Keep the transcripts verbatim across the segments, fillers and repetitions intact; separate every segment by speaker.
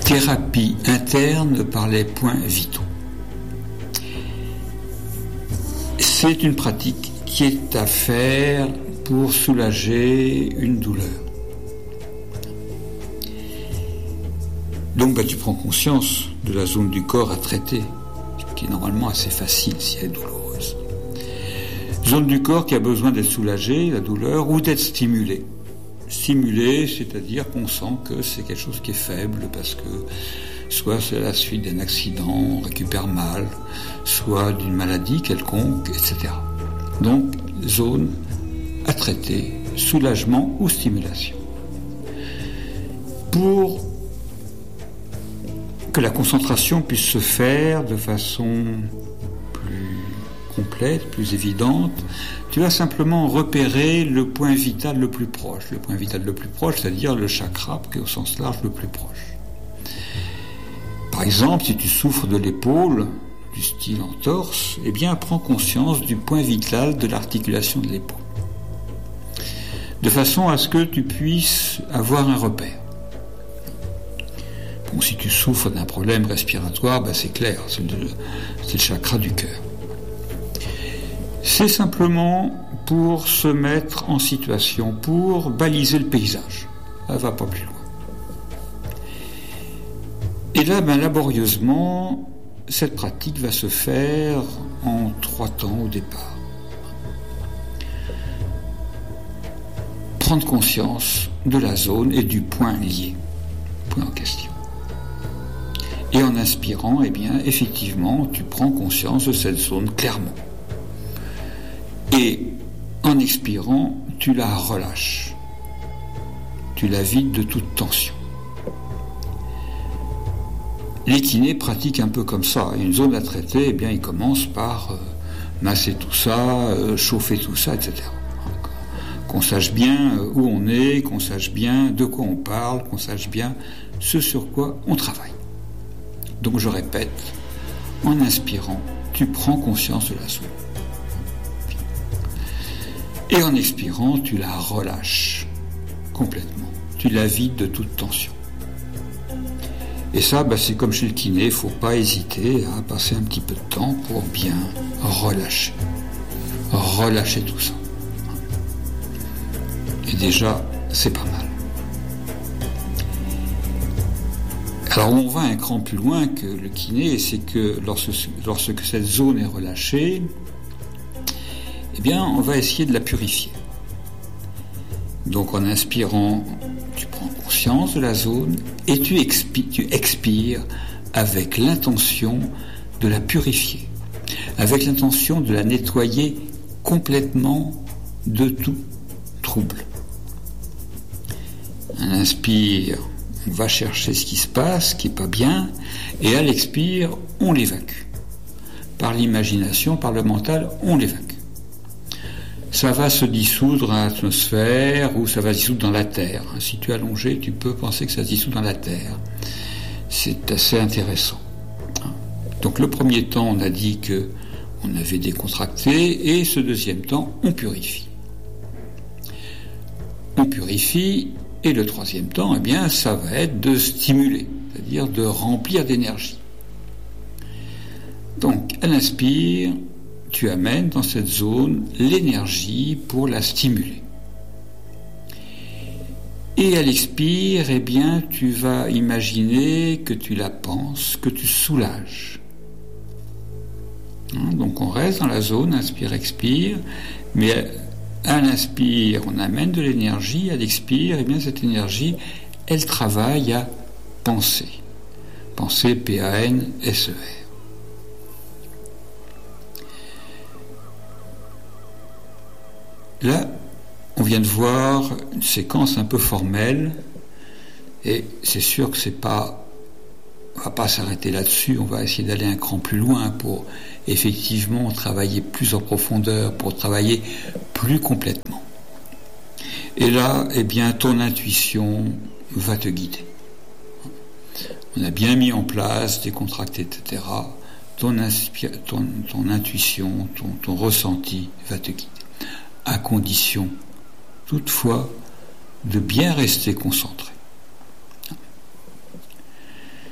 Speaker 1: thérapie interne par les points vitaux. C'est une pratique qui est à faire pour soulager une douleur. Donc ben, tu prends conscience de la zone du corps à traiter, qui est normalement assez facile si elle est douloureuse. Zone du corps qui a besoin d'être soulagée, la douleur, ou d'être stimulée. Stimulée, c'est-à-dire qu'on sent que c'est quelque chose qui est faible, parce que soit c'est la suite d'un accident, on récupère mal, soit d'une maladie quelconque, et cetera. Donc, zone à traiter, soulagement ou stimulation. Pour que la concentration puisse se faire de façon plus complète, plus évidente, tu vas simplement repérer le point vital le plus proche. Le point vital le plus proche, c'est-à-dire le chakra, qui est au sens large le plus proche. Par exemple, si tu souffres de l'épaule, du style entorse, eh bien, prends conscience du point vital de l'articulation de l'épaule. De façon à ce que tu puisses avoir un repère. Bon, si tu souffres d'un problème respiratoire, ben c'est clair, c'est le, c'est le chakra du cœur. C'est simplement pour se mettre en situation, pour baliser le paysage. Ça ne va pas plus loin. Et là, ben, laborieusement, cette pratique va se faire en trois temps au départ. Prendre conscience de la zone et du point lié, point en question. Et en inspirant, eh bien, effectivement, tu prends conscience de cette zone clairement. Et en expirant, tu la relâches. Tu la vides de toute tension. Les kinés pratiquent un peu comme ça. Une zone à traiter, eh bien, ils commencent par euh, masser tout ça, euh, chauffer tout ça, et cetera. Qu'on sache bien où on est, qu'on sache bien de quoi on parle, qu'on sache bien ce sur quoi on travaille. Donc je répète, en inspirant, tu prends conscience de la zone. Et en expirant, tu la relâches complètement. Tu la vides de toute tension. Et ça, bah, c'est comme chez le kiné, il ne faut pas hésiter à passer un petit peu de temps pour bien relâcher. Relâcher tout ça. Et déjà, c'est pas mal. Alors on va un cran plus loin que le kiné, c'est que lorsque, lorsque cette zone est relâchée, eh bien on va essayer de la purifier. Donc en inspirant, tu prends conscience de la zone et tu expires, tu expires avec l'intention de la purifier, avec l'intention de la nettoyer complètement de tout trouble. On inspire, on va chercher ce qui se passe, ce qui n'est pas bien, et à l'expire, on l'évacue. Par l'imagination, par le mental, on l'évacue. Ça va se dissoudre dans l'atmosphère ou ça va se dissoudre dans la terre. Si tu es allongé, tu peux penser que ça se dissout dans la terre. C'est assez intéressant. Donc le premier temps, on a dit que on avait décontracté, et ce deuxième temps, on purifie. On purifie, et le troisième temps, eh bien, ça va être de stimuler, c'est-à-dire de remplir d'énergie. Donc, à l'inspire, tu amènes dans cette zone l'énergie pour la stimuler. Et à l'expire, eh bien, tu vas imaginer que tu la penses, que tu soulages. Hein, donc, on reste dans la zone, inspire, expire, mais à l'inspire, on amène de l'énergie, à l'expire, eh bien, cette énergie, elle travaille à penser. Penser, P A N S E R. Là, on vient de voir une séquence un peu formelle, et c'est sûr que c'est pas, on va pas s'arrêter là-dessus, on va essayer d'aller un cran plus loin pour effectivement travailler plus en profondeur, pour travailler plus complètement. Et là, eh bien, ton intuition va te guider. On a bien mis en place, décontracté, et cetera. Ton, inspire, ton, ton intuition, ton, ton ressenti va te guider. À condition, toutefois, de bien rester concentré.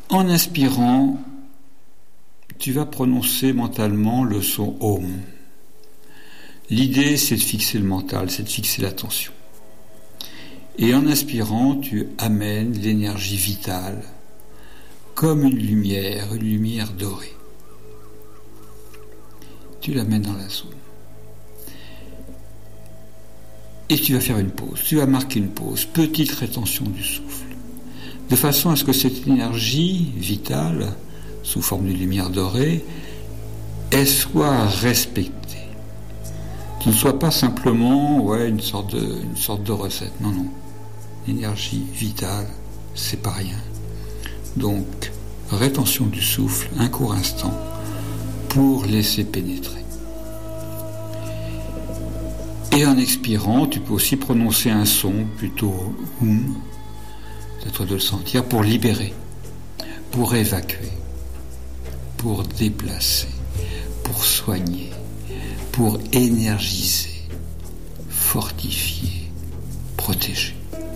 Speaker 1: En inspirant, tu vas prononcer mentalement le son Om. L'idée, c'est de fixer le mental, c'est de fixer l'attention. Et en inspirant, tu amènes l'énergie vitale comme une lumière, une lumière dorée. Tu l'amènes dans la zone. Et tu vas faire une pause, tu vas marquer une pause, petite rétention du souffle, de façon à ce que cette énergie vitale, sous forme de lumière dorée, elle soit respectée. Tu ne sois pas simplement ouais, une, sorte de, une sorte de recette, non, non. L'énergie vitale, c'est pas rien. Donc, rétention du souffle, un court instant, pour laisser pénétrer. Et en expirant, tu peux aussi prononcer un son, plutôt Hum, c'est à toi de le sentir, pour libérer, pour évacuer, pour déplacer, pour soigner, pour énergiser, fortifier, protéger.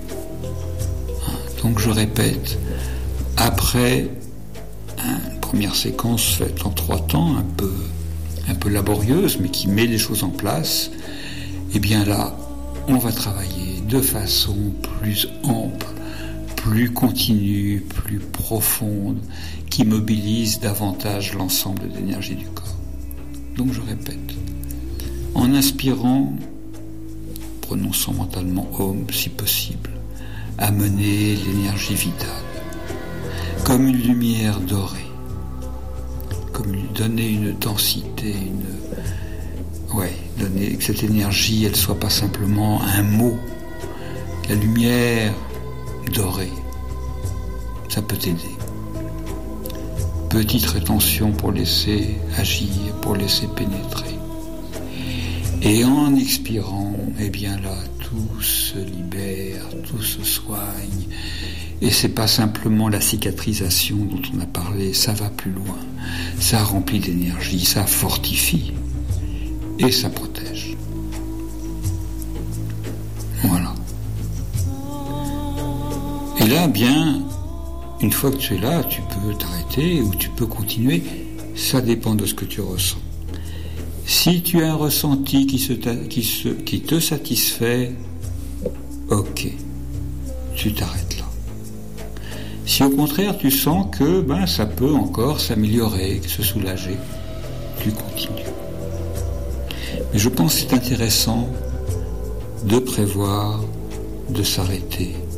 Speaker 1: Donc je répète, après une première séquence faite en trois temps, un peu, un peu laborieuse, mais qui met les choses en place, et bien là, on va travailler de façon plus ample, plus continue, plus profonde, qui mobilise davantage l'ensemble de l'énergie du corps. Donc je répète, en inspirant, prononçant mentalement Om si possible, amener l'énergie vitale, comme une lumière dorée, comme lui donner une densité, une... ouais, donner que cette énergie, elle soit pas simplement un mot. La lumière dorée, ça peut t'aider. Petite rétention pour laisser agir, pour laisser pénétrer. Et en expirant, eh bien là, tout se libère, tout se soigne. Et c'est pas simplement la cicatrisation dont on a parlé, ça va plus loin. Ça remplit d'énergie, ça fortifie et ça protège. Voilà. Et là, bien, une fois que tu es là, tu peux t'arrêter ou tu peux continuer. Ça dépend de ce que tu ressens. Si tu as un ressenti qui, se qui, se, qui te satisfait, ok, tu t'arrêtes là. Si au contraire tu sens que ben, ça peut encore s'améliorer, se soulager, tu continues. Mais je pense que c'est intéressant de prévoir, de s'arrêter